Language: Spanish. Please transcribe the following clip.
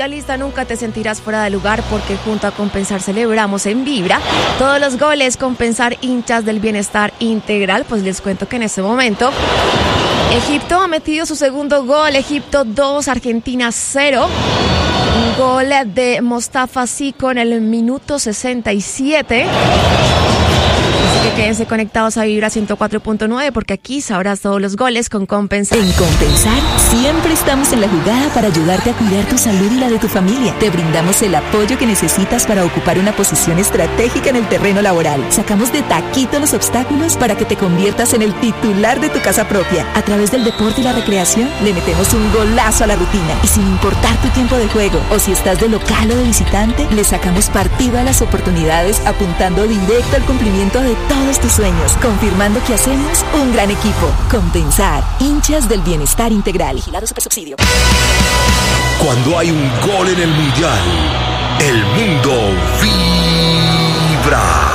mundialista nunca te sentirás fuera de lugar porque junto a Compensar celebramos en Vibra todos los goles. Compensar, hinchas del bienestar integral. Pues les cuento que en este momento Egipto ha metido su segundo gol. Egipto 2, Argentina 0. Un gol de Mostafa Siko en el minuto 67. Así que quédense conectados a Vibra 104.9 porque aquí sabrás todos los goles con Compensar. En Compensar siempre estamos en la jugada para ayudarte a cuidar tu salud y la de tu familia. Te brindamos el apoyo que necesitas para ocupar una posición estratégica en el terreno laboral. Sacamos de taquito los obstáculos para que te conviertas en el titular de tu casa propia. A través del deporte y la recreación le metemos un golazo a la rutina. Y sin importar tu tiempo de juego o si estás de local o de visitante, le sacamos partido a las oportunidades apuntando directo al cumplimiento de todos tus sueños, confirmando que hacemos un gran equipo. Compensar, hinchas del bienestar integral. Vigilado Supersubsidio. Cuando hay un gol en el Mundial, el mundo vibra.